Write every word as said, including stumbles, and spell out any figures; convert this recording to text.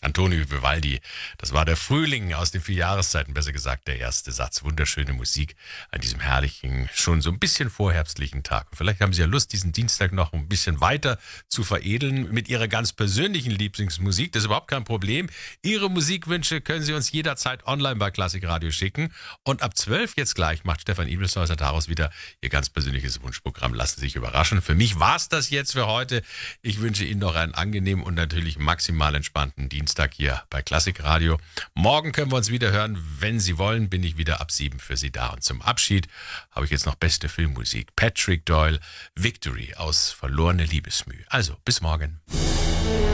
Antonio Vivaldi, das war der Frühling aus den vier Jahreszeiten, besser gesagt der erste Satz. Wunderschöne Musik an diesem herrlichen, schon so ein bisschen vorherbstlichen Tag. Und vielleicht haben Sie ja Lust, diesen Dienstag noch ein bisschen weiter zu veredeln mit Ihrer ganz persönlichen Lieblingsmusik. Das ist überhaupt kein Problem. Ihre Musikwünsche können Sie uns jederzeit online bei Klassikradio schicken. Und ab zwölf jetzt gleich macht Stefan Ibelshäuser daraus wieder Ihr ganz persönliches Wunschprogramm. Lassen Sie sich überraschen. Für mich war es das jetzt für heute. Ich wünsche Ihnen noch einen angenehmen und natürlich maximal entspannten Dienstag hier bei Klassikradio. Morgen können wir uns wieder hören. Wenn Sie wollen, bin ich wieder ab sieben für Sie da. Und zum Abschied habe ich jetzt noch beste Filmmusik. Patrick Doyle, Victory aus Verlorene Liebesmüh. Also, bis morgen.